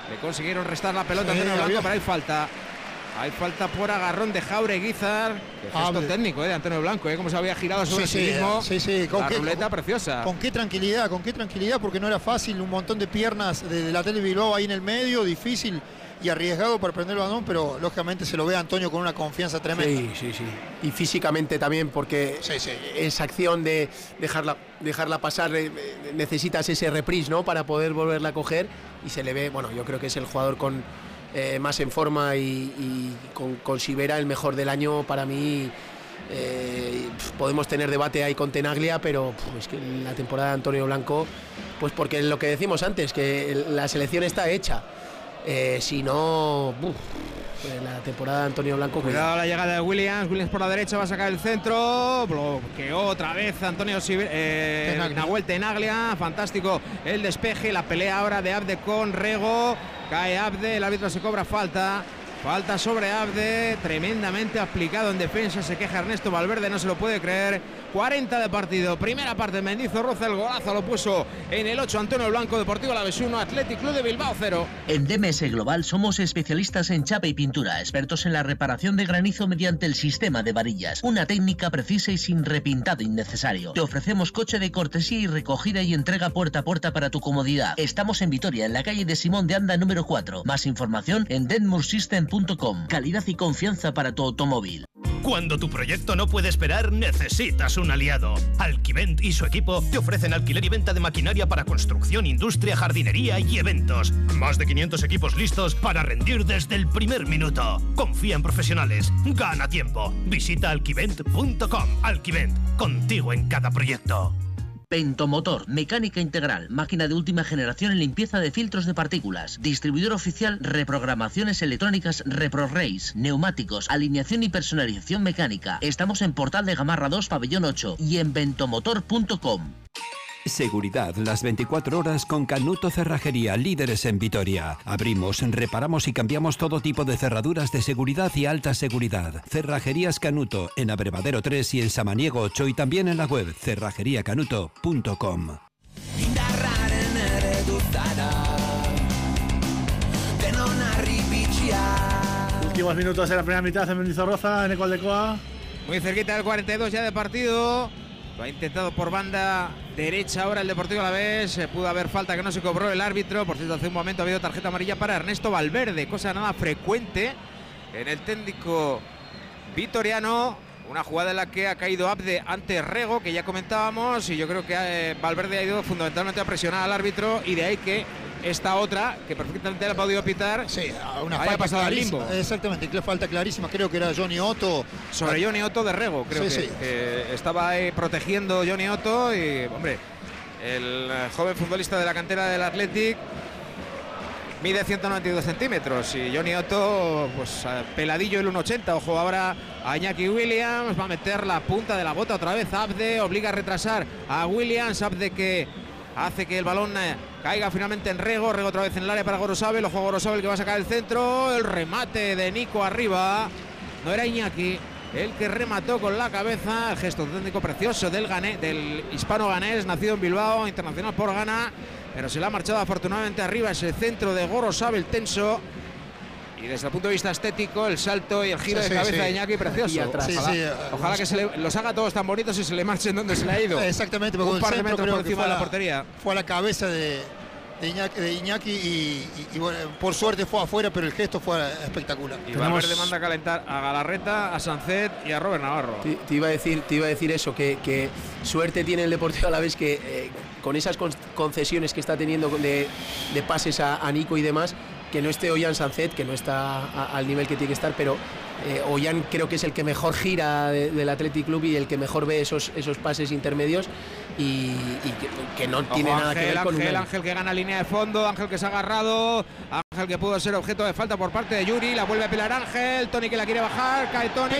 Le consiguieron restar la pelota a Antonio Blanco, pero hay falta. Hay falta por agarrón de Jaureguizar. Qué gesto técnico de Antonio Blanco, como se había girado sobre sí mismo. Sí. La ruleta preciosa. Con qué tranquilidad, porque no era fácil. Un montón de piernas del Athletic Bilbao ahí en el medio, difícil y arriesgado para prender el balón, pero lógicamente se lo ve a Antonio con una confianza tremenda. Sí. Y físicamente también, porque esa acción de dejarla pasar, necesitas ese reprise, ¿no? Para poder volverla a coger, y se le ve, bueno, yo creo que es el jugador con más en forma y con Sivera el mejor del año para mí. Podemos tener debate ahí con Tenaglia, pero es que la temporada de Antonio Blanco, pues porque lo que decimos antes, que la selección está hecha. Si no, la temporada de Antonio Blanco. Cuidado la llegada de Williams por la derecha, va a sacar el centro, bloqueó otra vez Antonio Nahuel Tenaglia, fantástico el despeje, la pelea ahora de Abde con Rego, cae Abde, el árbitro se cobra falta sobre Abde, tremendamente aplicado en defensa, se queja Ernesto Valverde, no se lo puede creer. 40 de partido, primera parte, Mendizorroza, el golazo lo puso en el 8 Antonio Blanco, Deportivo Alavés 1, Athletic Club de Bilbao 0. En DMS Global somos especialistas en chapa y pintura, expertos en la reparación de granizo mediante el sistema de varillas, una técnica precisa y sin repintado innecesario. Te ofrecemos coche de cortesía y recogida y entrega puerta a puerta para tu comodidad. Estamos en Vitoria, en la calle de Simón de Anda número 4. Más información en denmursystem.com. Calidad y confianza para tu automóvil. Cuando tu proyecto no puede esperar, necesitas un aliado. Alquivent y su equipo te ofrecen alquiler y venta de maquinaria para construcción, industria, jardinería y eventos. Más de 500 equipos listos para rendir desde el primer minuto. Confía en profesionales. Gana tiempo. Visita alquivent.com. Alquivent, contigo en cada proyecto. Pentomotor, mecánica integral, máquina de última generación en limpieza de filtros de partículas, distribuidor oficial, reprogramaciones electrónicas ReproRace, neumáticos, alineación y personalización mecánica. Estamos en Portal de Gamarra 2, Pabellón 8 y en pentomotor.com. Seguridad las 24 horas con Canuto Cerrajería, líderes en Vitoria. Abrimos, reparamos y cambiamos todo tipo de cerraduras de seguridad y alta seguridad. Cerrajerías Canuto, en Abrevadero 3 y en Samaniego 8 y también en la web cerrajeriacanuto.com. Últimos minutos de la primera mitad en Mendizorroza, en Ecualdecoa. Muy cerquita del 42 ya de partido. Lo ha intentado por banda derecha ahora el Deportivo Alavés. Pudo haber falta que no se cobró el árbitro. Por cierto, hace un momento ha habido tarjeta amarilla para Ernesto Valverde, cosa nada frecuente en el técnico vitoriano. Una jugada en la que ha caído Abde ante Rego, que ya comentábamos, y yo creo que Valverde ha ido fundamentalmente a presionar al árbitro, y de ahí que esta otra, que perfectamente la ha podido pitar, haya pasado al limbo. Exactamente, falta clarísima, creo que era Johnny Otto. Sobre Johnny Otto de Rego, creo que estaba protegiendo Johnny Otto, y hombre, el joven futbolista de la cantera del Athletic mide 192 centímetros y Johnny Otto, pues peladillo el 1,80. Ojo ahora a Iñaki Williams, va a meter la punta de la bota otra vez Abde, obliga a retrasar a Williams, Abde que hace que el balón caiga finalmente en Rego otra vez en el área para Gorosabel, ojo a Gorosabel que va a sacar el centro, el remate de Nico arriba, no era Iñaki el que remató con la cabeza, el gesto técnico precioso del hispano-ganés, nacido en Bilbao, internacional por Ghana, pero se le ha marchado afortunadamente arriba ese centro de Gorosabel tenso, y desde el punto de vista estético el salto y el giro de cabeza de Iñaki precioso. Ojalá que los haga todos tan bonitos y se le marchen donde se le ha ido. Exactamente, porque un par de metros por encima de la portería. Fue a la cabeza de Iñaki y bueno, por suerte fue afuera, pero el gesto fue espectacular. Y Valverde manda a calentar a Galarreta, a Sancet y a Robert Navarro. Te iba a decir eso, que suerte tiene el Deportivo Alavés que con esas concesiones que está teniendo de pases a Nico y demás, que no esté Ollán Sancet, que no está al nivel que tiene que estar, pero Ollán creo que es el que mejor gira del Athletic Club y el que mejor ve esos pases intermedios y que no tiene nada que ver con Ángel que gana línea de fondo, Ángel que se ha agarrado, Ángel que pudo ser objeto de falta por parte de Yuri, la vuelve a pilar Ángel, Toni que la quiere bajar, cae Toni,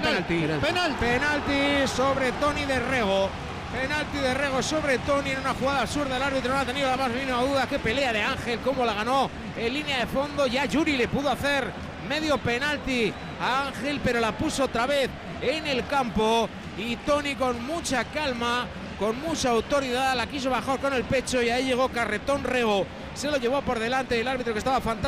penalti sobre Toni de Rego. Penalti de Rego sobre Toni en una jugada absurda. El árbitro no ha tenido la más mínima duda. Qué pelea de Ángel, cómo la ganó en línea de fondo. Ya Yuri le pudo hacer medio penalti a Ángel, pero la puso otra vez en el campo. Y Toni con mucha calma, con mucha autoridad, la quiso bajar con el pecho y ahí llegó carretón Rego. Se lo llevó por delante el árbitro que estaba fantástico.